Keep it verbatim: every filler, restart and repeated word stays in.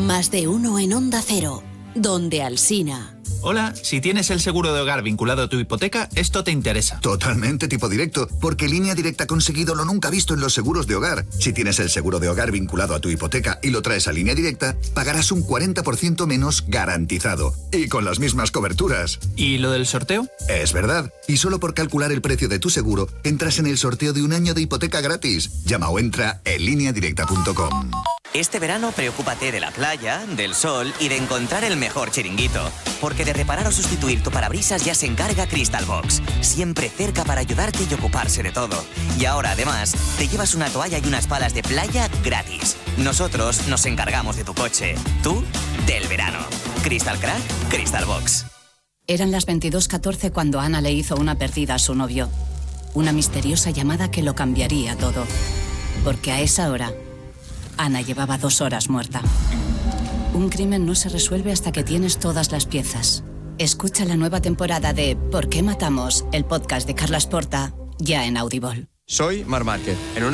Más de uno en Onda Cero, donde Alsina. Hola, si tienes el seguro de hogar vinculado a tu hipoteca, esto te interesa. Totalmente tipo directo, porque Línea Directa ha conseguido lo nunca visto en los seguros de hogar. Si tienes el seguro de hogar vinculado a tu hipoteca y lo traes a Línea Directa, pagarás un cuarenta por ciento menos garantizado. Y con las mismas coberturas. ¿Y lo del sorteo? Es verdad. Y solo por calcular el precio de tu seguro, entras en el sorteo de un año de hipoteca gratis. Llama o entra en línea directa punto com. Este verano preocúpate de la playa, del sol y de encontrar el mejor chiringuito. Porque de reparar o sustituir tu parabrisas ya se encarga Crystal Box. Siempre cerca para ayudarte y ocuparse de todo. Y ahora además te llevas una toalla y unas palas de playa gratis. Nosotros nos encargamos de tu coche. Tú, del verano. Crystal Crack, Crystal Box. Eran las veintidós catorce cuando Ana le hizo una perdida a su novio. Una misteriosa llamada que lo cambiaría todo. Porque a esa hora, Ana llevaba dos horas muerta. Un crimen no se resuelve hasta que tienes todas las piezas. Escucha la nueva temporada de ¿Por qué matamos?, el podcast de Carlas Porta, ya en Audible. Soy Marc Márquez. En una